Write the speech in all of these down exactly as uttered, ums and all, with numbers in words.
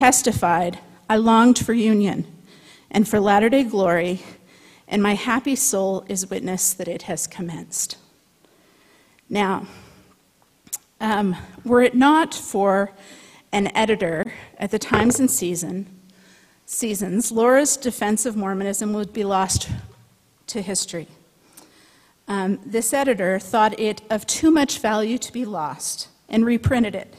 testified, I longed for union and for latter-day glory, and my happy soul is witness that it has commenced. Now, um, were it not for an editor at the Times and Season, Seasons, Laura's defense of Mormonism would be lost to history. Um, this editor thought it of too much value to be lost and reprinted it.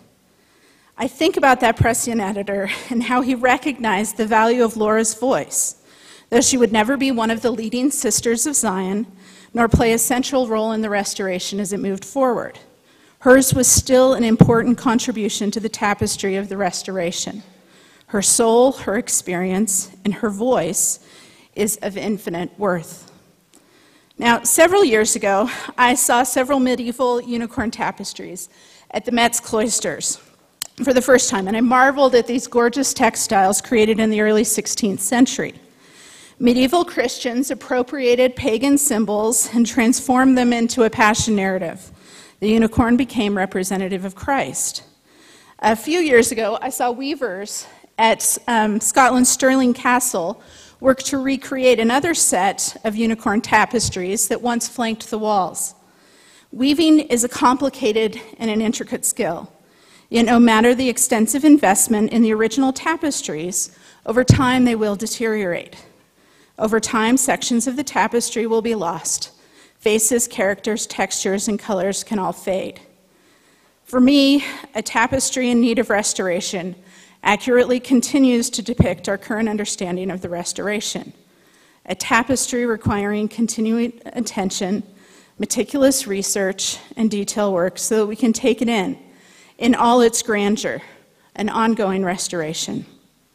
I think about that prescient editor and how he recognized the value of Laura's voice, though she would never be one of the leading sisters of Zion, nor play a central role in the restoration as it moved forward. Hers was still an important contribution to the tapestry of the restoration. Her soul, her experience, and her voice is of infinite worth. Now, several years ago, I saw several medieval unicorn tapestries at the Metz cloisters for the first time, and I marveled at these gorgeous textiles created in the early sixteenth century. Medieval Christians appropriated pagan symbols and transformed them into a passion narrative. The unicorn became representative of Christ. A few years ago, I saw weavers at um, Scotland's Stirling Castle work to recreate another set of unicorn tapestries that once flanked the walls. Weaving is a complicated and an intricate skill. Yet no matter the extensive investment in the original tapestries, over time they will deteriorate. Over time, sections of the tapestry will be lost. Faces, characters, textures, and colors can all fade. For me, a tapestry in need of restoration accurately continues to depict our current understanding of the restoration. A tapestry requiring continuing attention, meticulous research, and detail work so that we can take it in, in all its grandeur, an ongoing restoration.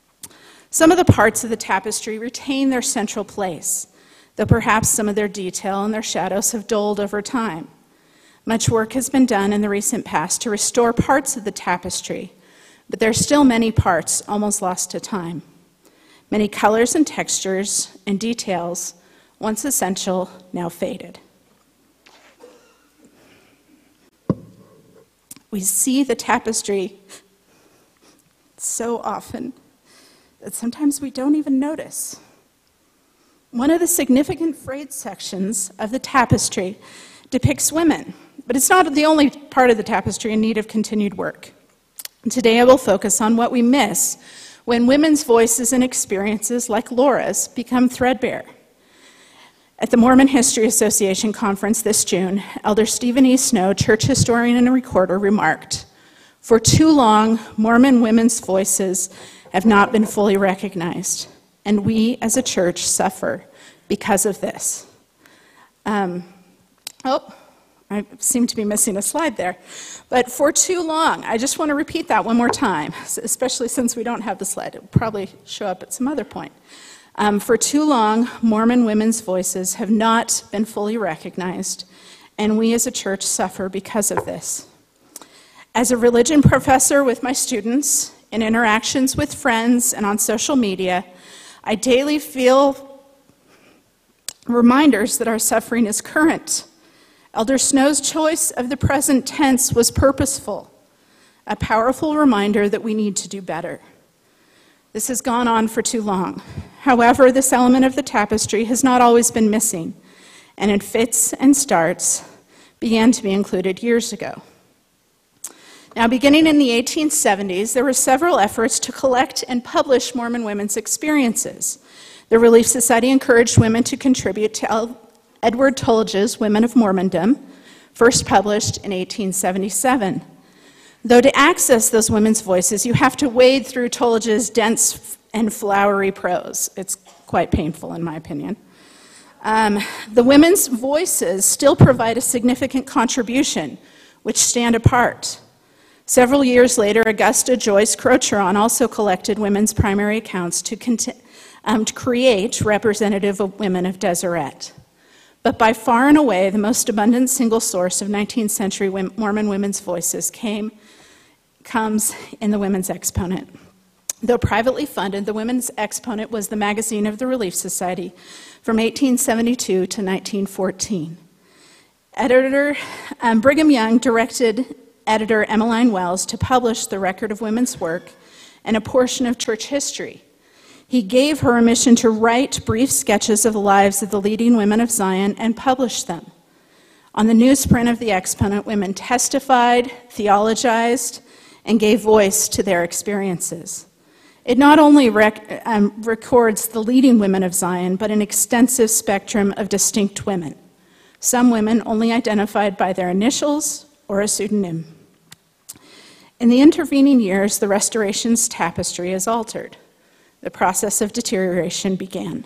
Some of the parts of the tapestry retain their central place, though perhaps some of their detail and their shadows have dulled over time. Much work has been done in the recent past to restore parts of the tapestry, but there are still many parts almost lost to time. Many colors and textures and details, once essential, now faded. We see the tapestry so often that sometimes we don't even notice. One of the significant frayed sections of the tapestry depicts women, but it's not the only part of the tapestry in need of continued work. Today I will focus on what we miss when women's voices and experiences, like Laura's, become threadbare. At the Mormon History Association conference this June, Elder Stephen E. Snow, church historian and recorder, remarked, "For too long, Mormon women's voices have not been fully recognized, and we as a church suffer because of this." Um, oh. I seem to be missing a slide there. But for too long, I just want to repeat that one more time, especially since we don't have the slide. It will probably show up at some other point. Um, for too long, Mormon women's voices have not been fully recognized, and we as a church suffer because of this. As a religion professor with my students, in interactions with friends and on social media, I daily feel reminders that our suffering is current. Elder Snow's choice of the present tense was purposeful, a powerful reminder that we need to do better. This has gone on for too long. However, this element of the tapestry has not always been missing, and in fits and starts began to be included years ago. Now, beginning in the eighteen seventies, there were several efforts to collect and publish Mormon women's experiences. The Relief Society encouraged women to contribute to El Edward Tulge's Women of Mormondom, first published in eighteen seventy-seven. Though to access those women's voices, you have to wade through Tulge's dense and flowery prose. It's quite painful, in my opinion. Um, the women's voices still provide a significant contribution, which stand apart. Several years later, Augusta Joyce Crocheron also collected women's primary accounts to, um, to create representative of women of Deseret. But by far and away, the most abundant single source of nineteenth century Mormon women's voices came, comes in the Women's Exponent. Though privately funded, the Women's Exponent was the magazine of the Relief Society from eighteen seventy-two to nineteen fourteen. Editor um, Brigham Young directed editor Emmeline Wells to publish the record of women's work and a portion of church history. He gave her a mission to write brief sketches of the lives of the leading women of Zion and publish them. On the newsprint of the Exponent, women testified, theologized, and gave voice to their experiences. It not only rec- um, records the leading women of Zion, but an extensive spectrum of distinct women. Some women only identified by their initials or a pseudonym. In the intervening years, the Restoration's tapestry is altered. The process of deterioration began.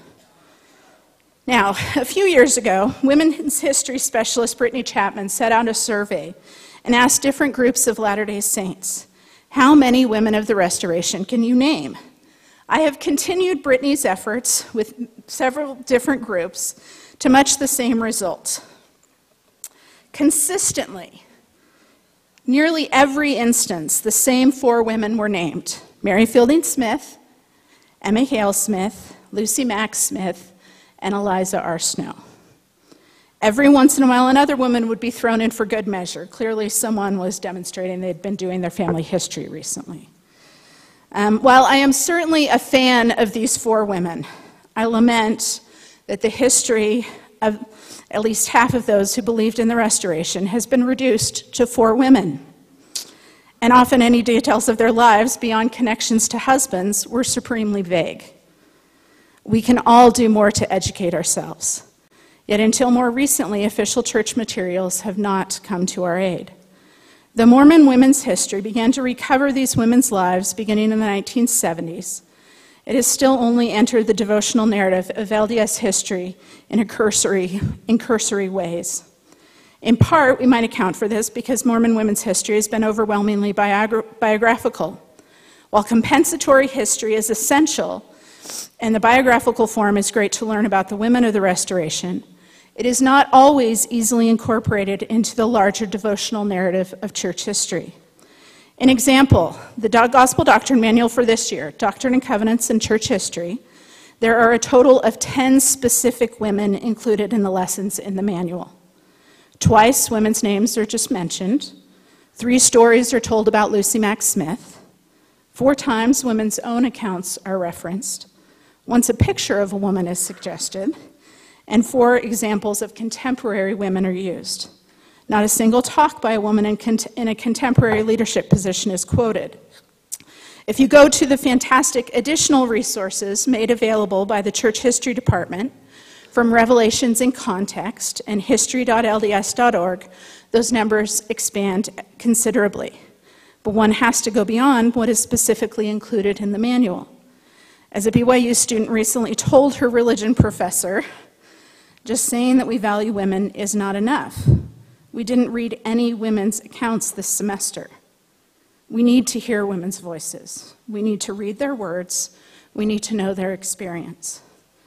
Now, a few years ago, women's history specialist Brittany Chapman set out a survey and asked different groups of Latter-day Saints, how many women of the Restoration can you name? I have continued Brittany's efforts with several different groups to much the same result. Consistently, nearly every instance, the same four women were named: Mary Fielding Smith, Emma Hale Smith, Lucy Mack Smith, and Eliza R. Snow. Every once in a while, another woman would be thrown in for good measure. Clearly, someone was demonstrating they'd been doing their family history recently. Um, while I am certainly a fan of these four women, I lament that the history of at least half of those who believed in the Restoration has been reduced to four women. And often any details of their lives beyond connections to husbands were supremely vague. We can all do more to educate ourselves. Yet until more recently, official church materials have not come to our aid. The Mormon women's history began to recover these women's lives beginning in the nineteen seventies. It has still only entered the devotional narrative of L D S history in a cursory, in cursory ways. In part, we might account for this because Mormon women's history has been overwhelmingly biogra- biographical. While compensatory history is essential, and the biographical form is great to learn about the women of the Restoration, it is not always easily incorporated into the larger devotional narrative of church history. An example, the Gospel Doctrine Manual for this year, Doctrine and Covenants and Church History, there are a total of ten specific women included in the lessons in the manual. Twice, women's names are just mentioned. Three stories are told about Lucy Mack Smith. Four times, women's own accounts are referenced. Once a picture of a woman is suggested, and four examples of contemporary women are used. Not a single talk by a woman in, cont- in a contemporary leadership position is quoted. If you go to the fantastic additional resources made available by the Church History Department, from Revelations in Context and history dot L D S dot org, those numbers expand considerably. But one has to go beyond what is specifically included in the manual. As a B Y U student recently told her religion professor, just saying that we value women is not enough. We didn't read any women's accounts this semester. We need to hear women's voices. We need to read their words. We need to know their experience.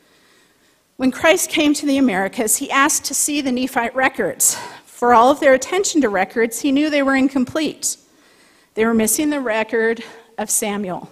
When Christ came to the Americas, he asked to see the Nephite records. For all of their attention to records, he knew they were incomplete. They were missing the record of Samuel.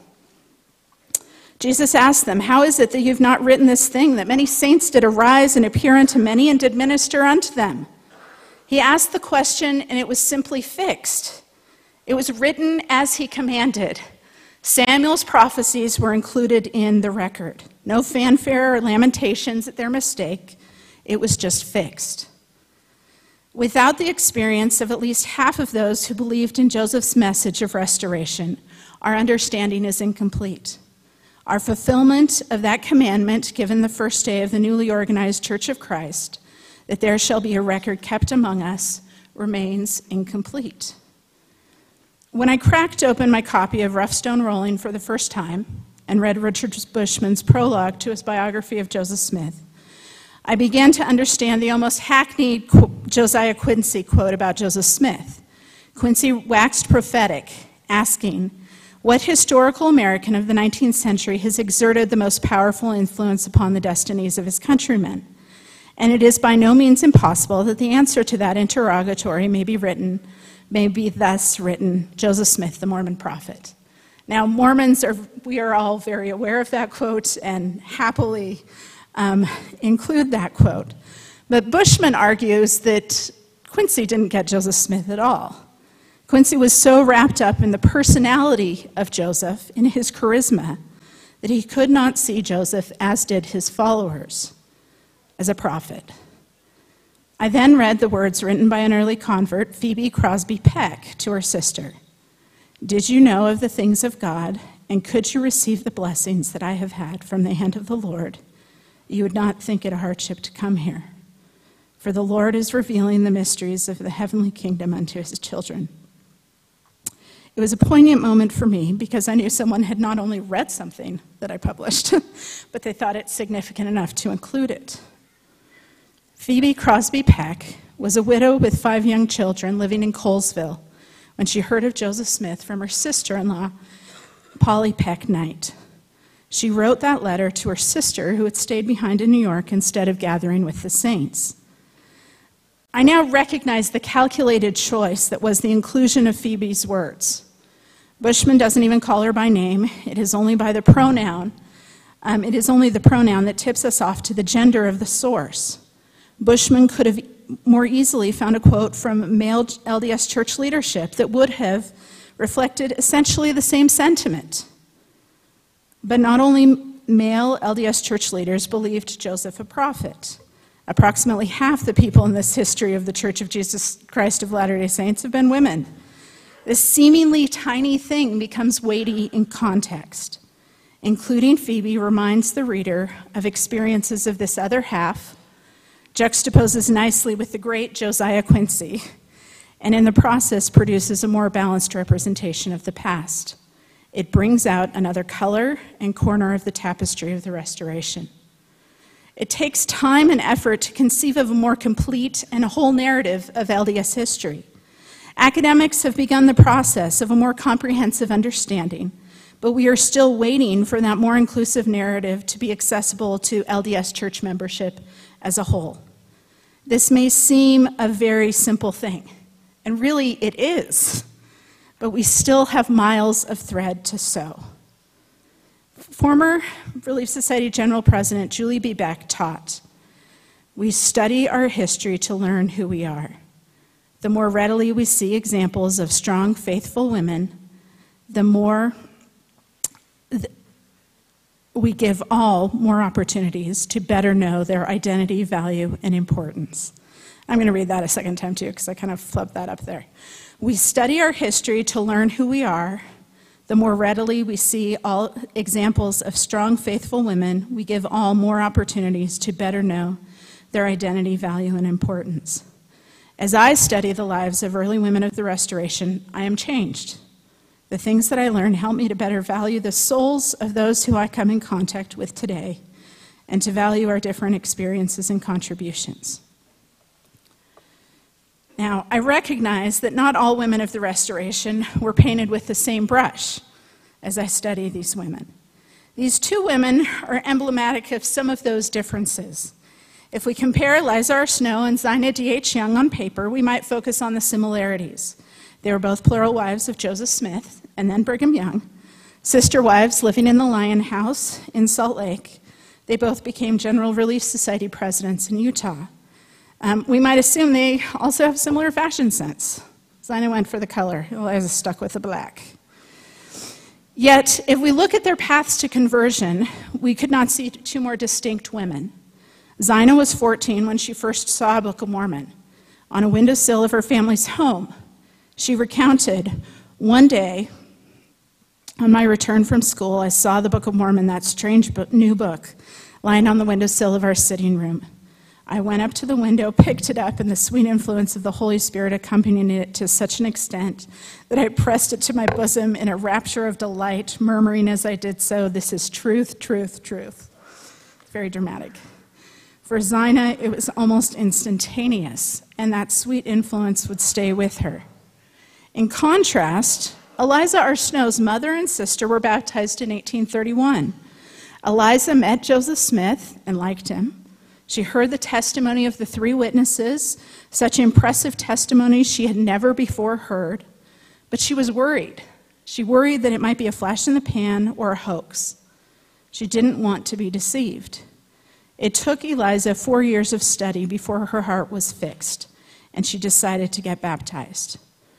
Jesus asked them, "How is it that you've not written this thing, that many saints did arise and appear unto many and did minister unto them?" He asked the question, and it was simply fixed. It was written as he commanded. Samuel's prophecies were included in the record. No fanfare or lamentations at their mistake. It was just fixed. Without the experience of at least half of those who believed in Joseph's message of restoration, our understanding is incomplete. Our fulfillment of that commandment given the first day of the newly organized Church of Christ, that there shall be a record kept among us, remains incomplete. When I cracked open my copy of Rough Stone Rolling for the first time and read Richard Bushman's prologue to his biography of Joseph Smith, I began to understand the almost hackneyed Josiah Quincy quote about Joseph Smith. Quincy waxed prophetic, asking, "What historical American of the nineteenth century has exerted the most powerful influence upon the destinies of his countrymen?" And it is by no means impossible that the answer to that interrogatory may be written, may be thus written, Joseph Smith, the Mormon prophet. Now, Mormons, are we are all very aware of that quote and happily um, include that quote. But Bushman argues that Quincy didn't get Joseph Smith at all. Quincy was so wrapped up in the personality of Joseph, in his charisma, that he could not see Joseph, as did his followers, as a prophet. I then read the words written by an early convert, Phoebe Crosby Peck, to her sister. Did you know of the things of God, and could you receive the blessings that I have had from the hand of the Lord? You would not think it a hardship to come here. For the Lord is revealing the mysteries of the heavenly kingdom unto his children. It was a poignant moment for me because I knew someone had not only read something that I published, but they thought it significant enough to include it. Phoebe Crosby Peck was a widow with five young children living in Colesville when she heard of Joseph Smith from her sister-in-law, Polly Peck Knight. She wrote that letter to her sister, who had stayed behind in New York instead of gathering with the saints. I now recognize the calculated choice that was the inclusion of Phoebe's words. Bushman doesn't even call her by name. It is only by the pronoun. Um, it is only the pronoun that tips us off to the gender of the source. Bushman could have more easily found a quote from male L D S church leadership that would have reflected essentially the same sentiment. But not only male L D S church leaders believed Joseph a prophet. Approximately half the people in this history of the Church of Jesus Christ of Latter-day Saints have been women. This seemingly tiny thing becomes weighty in context. Including Phoebe reminds the reader of experiences of this other half, juxtaposes nicely with the great Josiah Quincy, and in the process produces a more balanced representation of the past. It brings out another color and corner of the tapestry of the Restoration. It takes time and effort to conceive of a more complete and whole narrative of L D S history. Academics have begun the process of a more comprehensive understanding, but we are still waiting for that more inclusive narrative to be accessible to L D S church membership as a whole. This may seem a very simple thing, and really it is, but we still have miles of thread to sew. Former Relief Society General President Julie B. Beck taught, "We study our history to learn who we are. The more readily we see examples of strong, faithful women, the more th- we give all more opportunities to better know their identity, value, and importance." I'm going to read that a second time too, because I kind of flubbed that up there. We study our history to learn who we are. The more readily we see all examples of strong, faithful women, we give all more opportunities to better know their identity, value, and importance. As I study the lives of early women of the Restoration, I am changed. The things that I learn help me to better value the souls of those who I come in contact with today, and to value our different experiences and contributions. Now, I recognize that not all women of the Restoration were painted with the same brush as I study these women. These two women are emblematic of some of those differences. If we compare Eliza R. Snow and Zina D H Young on paper, we might focus on the similarities. They were both plural wives of Joseph Smith and then Brigham Young, sister wives living in the Lion House in Salt Lake. They both became General Relief Society presidents in Utah. Um, we might assume they also have similar fashion sense. Zina went for the color, Eliza stuck with the black. Yet, if we look at their paths to conversion, we could not see two more distinct women. Zina was fourteen when she first saw a Book of Mormon. On a windowsill of her family's home, she recounted, "One day, on my return from school, I saw the Book of Mormon, that strange book, new book, lying on the windowsill of our sitting room. I went up to the window, picked it up, and the sweet influence of the Holy Spirit accompanied it to such an extent that I pressed it to my bosom in a rapture of delight, murmuring as I did so, 'This is truth, truth, truth.'" Very dramatic. For Zina, it was almost instantaneous, and that sweet influence would stay with her. In contrast, Eliza R. Snow's mother and sister were baptized in eighteen thirty-one. Eliza met Joseph Smith and liked him. She heard the testimony of the three witnesses, such impressive testimonies she had never before heard, but she was worried. She worried that it might be a flash in the pan or a hoax. She didn't want to be deceived. It took Eliza four years of study before her heart was fixed, and she decided to get baptized.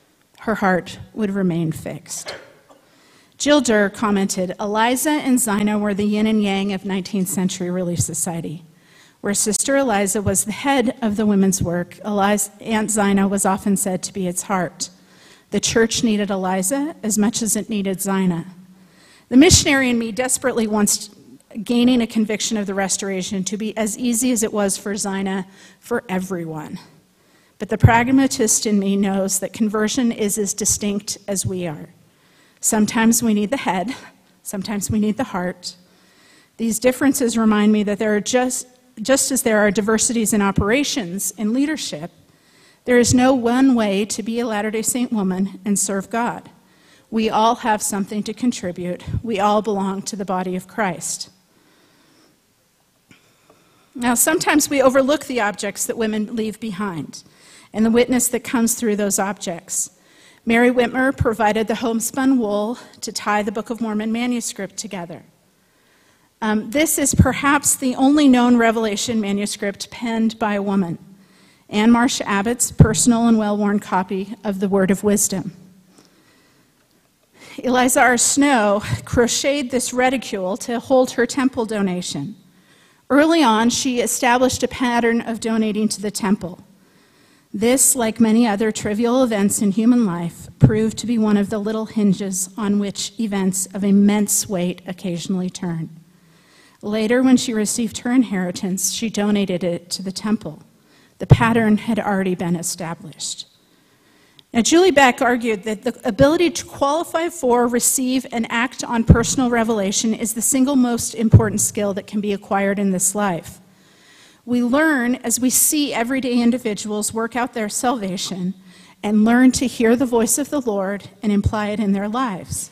her heart would remain fixed. Jill Durr commented, Eliza and Zina were the yin and yang of nineteenth century Relief Society. Where Sister Eliza was the head of the women's work, Eliza, Aunt Zina was often said to be its heart. The church needed Eliza as much as it needed Zina. The missionary in me desperately wants gaining a conviction of the Restoration to be as easy as it was for Zina for everyone. But the pragmatist in me knows that conversion is as distinct as we are. Sometimes we need the head, sometimes we need the heart. These differences remind me that there are just, just as there are diversities in operations and leadership, there is no one way to be a Latter-day Saint woman and serve God. We all have something to contribute. We all belong to the body of Christ. Now, sometimes we overlook the objects that women leave behind and the witness that comes through those objects. Mary Whitmer provided the homespun wool to tie the Book of Mormon manuscript together. Um, this is perhaps the only known Revelation manuscript penned by a woman, Anne Marsh Abbott's personal and well-worn copy of the Word of Wisdom. Eliza R. Snow crocheted this reticule to hold her temple donation. Early on, she established a pattern of donating to the temple. This, like many other trivial events in human life, proved to be one of the little hinges on which events of immense weight occasionally turn. Later, when she received her inheritance, she donated it to the temple. The pattern had already been established. Now, Julie Beck argued that the ability to qualify for, receive, and act on personal revelation is the single most important skill that can be acquired in this life. We learn as we see everyday individuals work out their salvation and learn to hear the voice of the Lord and imply it in their lives.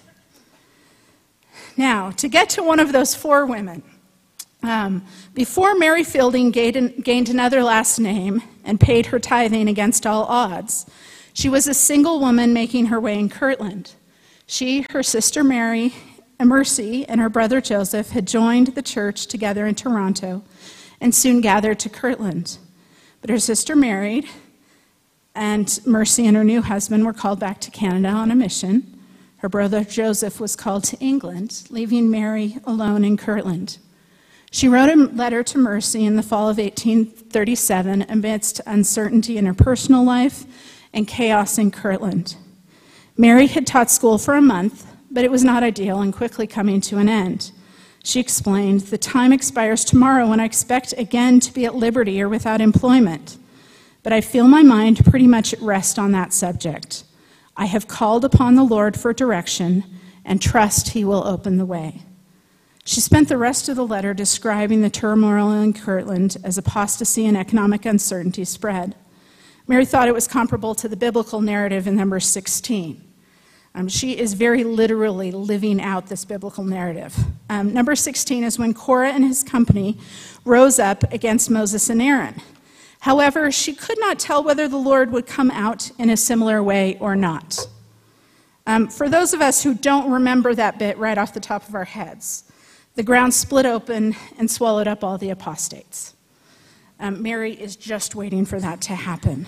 Now, to get to one of those four women, um, before Mary Fielding gained, gained another last name and paid her tithing against all odds, she was a single woman making her way in Kirtland. She, her sister Mary, Mercy, and her brother Joseph had joined the church together in Toronto and soon gathered to Kirtland. But her sister married, and Mercy and her new husband were called back to Canada on a mission. Her brother Joseph was called to England, leaving Mary alone in Kirtland. She wrote a letter to Mercy in the fall of eighteen thirty-seven amidst uncertainty in her personal life and chaos in Kirtland. Mary had taught school for a month, but it was not ideal and quickly coming to an end. She explained, "The time expires tomorrow when I expect again to be at liberty or without employment. But I feel my mind pretty much at rest on that subject. I have called upon the Lord for direction and trust He will open the way." She spent the rest of the letter describing the turmoil in Kirtland as apostasy and economic uncertainty spread. Mary thought it was comparable to the biblical narrative in number sixteen. Um, she is very literally living out this biblical narrative. Um, number sixteen is when Korah and his company rose up against Moses and Aaron. However, she could not tell whether the Lord would come out in a similar way or not. Um, for those of us who don't remember that bit right off the top of our heads, the ground split open and swallowed up all the apostates. Um, Mary is just waiting for that to happen.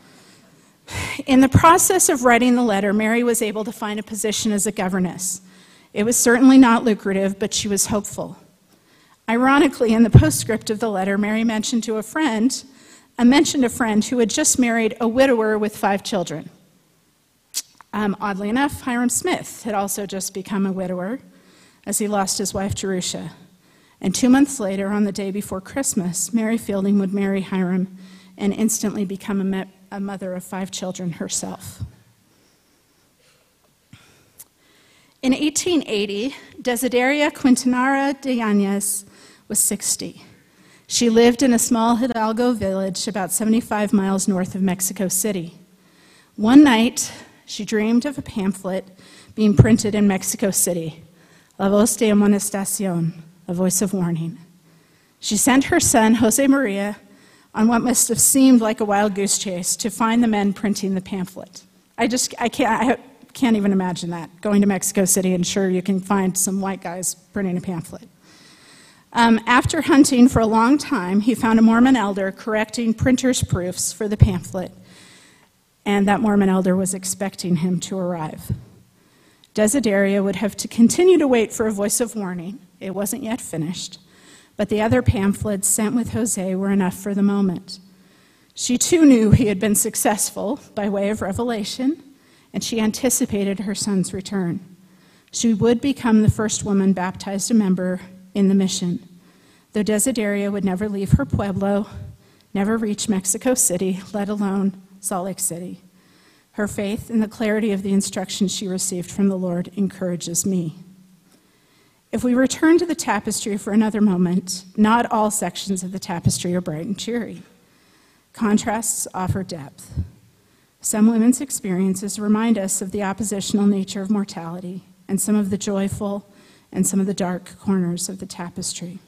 In the process of writing the letter, Mary was able to find a position as a governess. It was certainly not lucrative, but she was hopeful. Ironically, in the postscript of the letter, Mary mentioned to a friend, uh, mentioned a friend who had just married a widower with five children. Um, oddly enough, Hiram Smith had also just become a widower as he lost his wife Jerusha. And two months later, on the day before Christmas, Mary Fielding would marry Hiram and instantly become a, me- a mother of five children herself. In eighteen eighty, Desideria Quintanara de Yanez was sixty. She lived in a small Hidalgo village about seventy-five miles north of Mexico City. One night, she dreamed of a pamphlet being printed in Mexico City, La Voz de Amonestación, a voice of warning. She sent her son, Jose Maria, on what must have seemed like a wild goose chase to find the men printing the pamphlet. I just, I can't, I can't even imagine that, going to Mexico City and sure you can find some white guys printing a pamphlet. Um, after hunting for a long time, he found a Mormon elder correcting printer's proofs for the pamphlet. and that Mormon elder was expecting him to arrive. Desideria would have to continue to wait for a voice of warning. It wasn't yet finished, but the other pamphlets sent with Jose were enough for the moment. She too knew he had been successful by way of revelation, and she anticipated her son's return. She would become the first woman baptized a member in the mission, though Desideria would never leave her pueblo, never reach Mexico City, let alone Salt Lake City. Her faith in the clarity of the instruction she received from the Lord encourages me. If we return to the tapestry for another moment, not all sections of the tapestry are bright and cheery. Contrasts offer depth. Some women's experiences remind us of the oppositional nature of mortality and some of the joyful and some of the dark corners of the tapestry.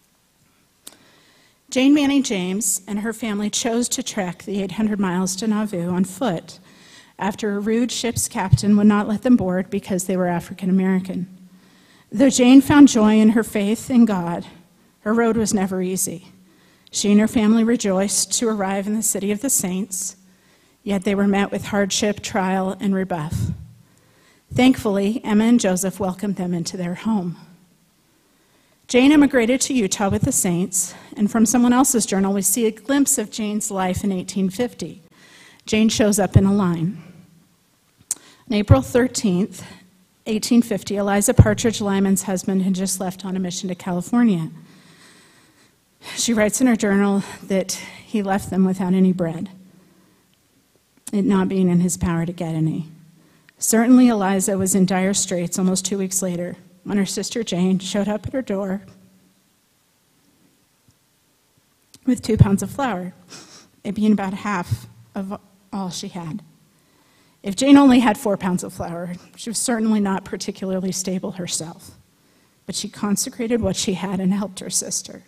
Jane Manning James and her family chose to trek the eight hundred miles to Nauvoo on foot after a rude ship's captain would not let them board because they were African American. Though Jane found joy in her faith in God, her road was never easy. She and her family rejoiced to arrive in the city of the saints, yet they were met with hardship, trial, and rebuff. Thankfully, Emma and Joseph welcomed them into their home. Jane immigrated to Utah with the Saints, and from someone else's journal, we see a glimpse of Jane's life in eighteen fifty. Jane shows up in a line. On April thirteenth, eighteen fifty, Eliza Partridge Lyman's husband had just left on a mission to California. She writes in her journal that he left them without any bread, it not being in his power to get any. Certainly, Eliza was in dire straits almost two weeks later when her sister Jane showed up at her door with two pounds of flour, it being about half of all she had. If Jane only had four pounds of flour, she was certainly not particularly stable herself, but she consecrated what she had and helped her sister.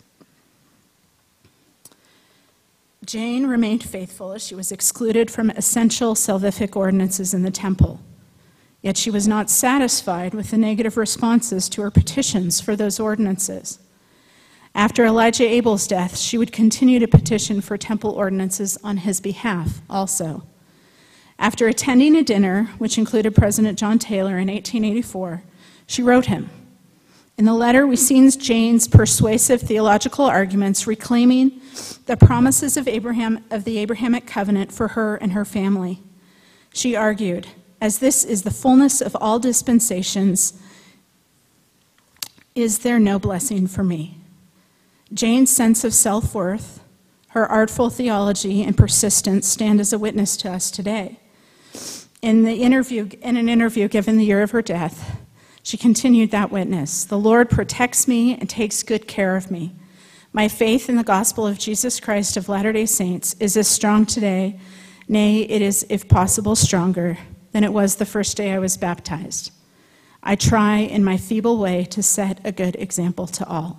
Jane remained faithful as she was excluded from essential salvific ordinances in the temple. Yet she was not satisfied with the negative responses to her petitions for those ordinances. After Elijah Abel's death, she would continue to petition for temple ordinances on his behalf also. After attending a dinner, which included President John Taylor in eighteen eighty-four, she wrote him. In the letter, we see Jane's persuasive theological arguments reclaiming the promises of Abraham, of the Abrahamic covenant for her and her family. She argued, as this is the fullness of all dispensations, is there no blessing for me? Jane's sense of self-worth, her artful theology, and persistence stand as a witness to us today. In, the interview, in an interview given the year of her death, she continued that witness. The Lord protects me and takes good care of me. My faith in the gospel of Jesus Christ of Latter-day Saints is as strong today, nay, it is, if possible, stronger than it was the first day I was baptized. I try in my feeble way to set a good example to all.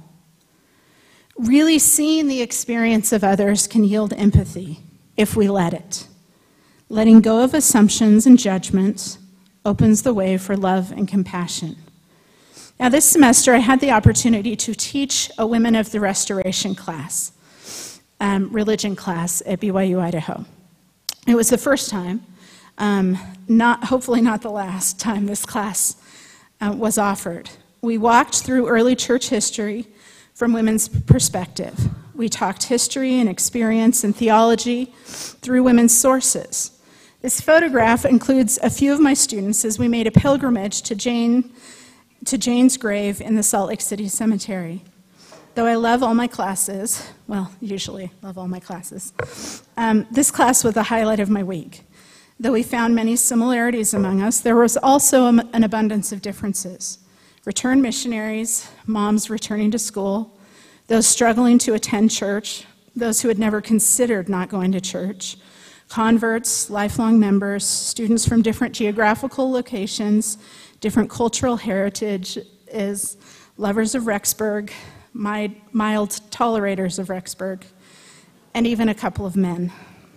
Really seeing the experience of others can yield empathy if we let it. Letting go of assumptions and judgments opens the way for love and compassion. Now, this semester, I had the opportunity to teach a Women of the Restoration class, um, religion class at B Y U Idaho. It was the first time, um, not hopefully not the last time this class uh, was offered. We walked through early church history from women's perspective. We talked history and experience and theology through women's sources. This photograph includes a few of my students as we made a pilgrimage to Jane, to Jane's grave in the Salt Lake City Cemetery. Though I love all my classes, well, usually love all my classes, um, this class was the highlight of my week. Though we found many similarities among us, there was also an abundance of differences. Returned missionaries, moms returning to school, those struggling to attend church, those who had never considered not going to church, converts, lifelong members, students from different geographical locations, different cultural heritages, lovers of Rexburg, mild tolerators of Rexburg, and even a couple of men.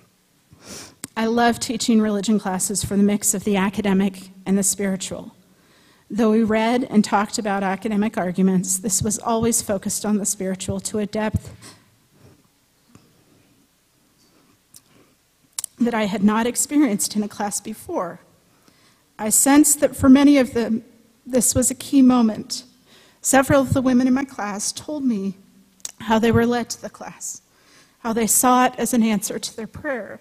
I love teaching religion classes for the mix of the academic and the spiritual. Though we read and talked about academic arguments, this was always focused on the spiritual to a depth that I had not experienced in a class before. I sensed that for many of them, this was a key moment. Several of the women in my class told me how they were led to the class, how they saw it as an answer to their prayer.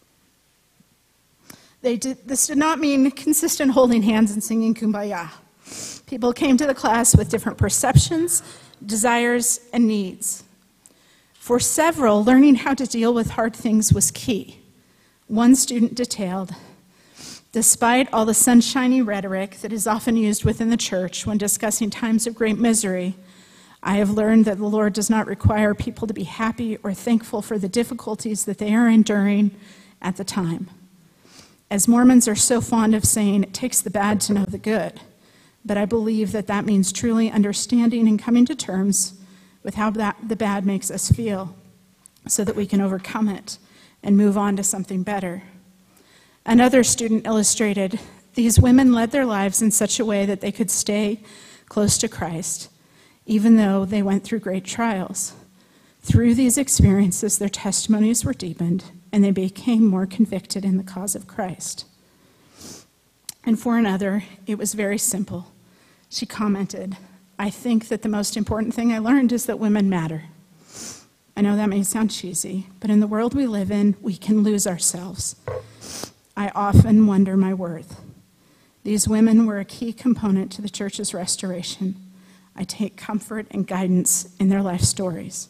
They did, this did not mean consistent holding hands and singing Kumbaya. People came to the class with different perceptions, desires, and needs. For several, learning how to deal with hard things was key. One student detailed, "Despite all the sunshiny rhetoric that is often used within the church when discussing times of great misery, I have learned that the Lord does not require people to be happy or thankful for the difficulties that they are enduring at the time. As Mormons are so fond of saying, it takes the bad to know the good, but I believe that that means truly understanding and coming to terms with how that, the bad makes us feel so that we can overcome it and move on to something better." Another student illustrated, "These women led their lives in such a way that they could stay close to Christ, even though they went through great trials. Through these experiences, their testimonies were deepened, and they became more convicted in the cause of Christ." And for another, it was very simple. She commented, "I think that the most important thing I learned is that women matter. I know that may sound cheesy, but in the world we live in, we can lose ourselves. I often wonder my worth. These women were a key component to the church's restoration. I take comfort and guidance in their life stories."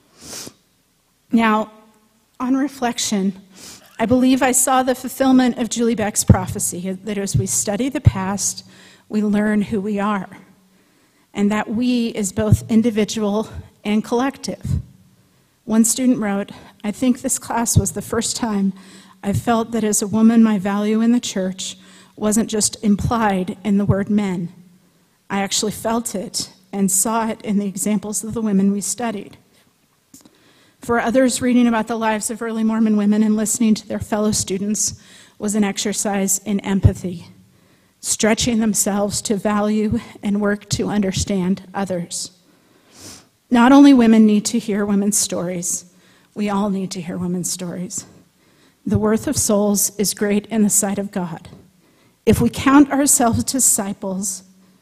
Now, on reflection, I believe I saw the fulfillment of Julie Beck's prophecy that as we study the past, we learn who we are, and that we is both individual and collective. One student wrote, "I think this class was the first time I felt that as a woman, my value in the church wasn't just implied in the word men. I actually felt it and saw it in the examples of the women we studied." For others, reading about the lives of early Mormon women and listening to their fellow students was an exercise in empathy, stretching themselves to value and work to understand others. Not only women need to hear women's stories, we all need to hear women's stories. The worth of souls is great in the sight of God. If we count ourselves disciples,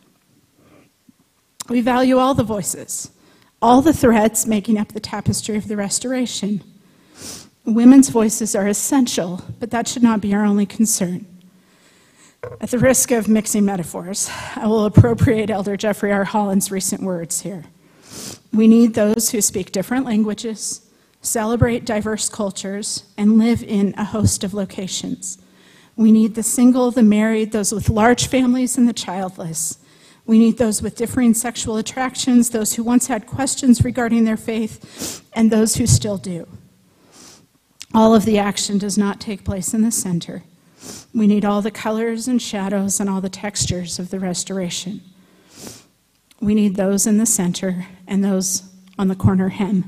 we value all the voices, all the threads making up the tapestry of the restoration. Women's voices are essential, but that should not be our only concern. At the risk of mixing metaphors, I will appropriate Elder Jeffrey R. Holland's recent words here. We need those who speak different languages, celebrate diverse cultures, and live in a host of locations. We need the single, the married, those with large families, and the childless. We need those with differing sexual attractions, those who once had questions regarding their faith, and those who still do. All of the action does not take place in the center. We need all the colors and shadows and all the textures of the restoration. We need those in the center and those on the corner hem.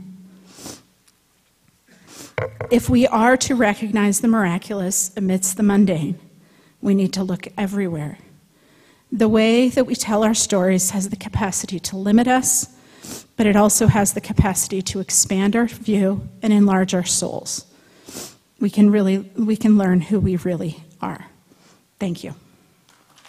If we are to recognize the miraculous amidst the mundane, we need to look everywhere. The way that we tell our stories has the capacity to limit us, but it also has the capacity to expand our view and enlarge our souls. We can really, we can learn who we really are. Thank you.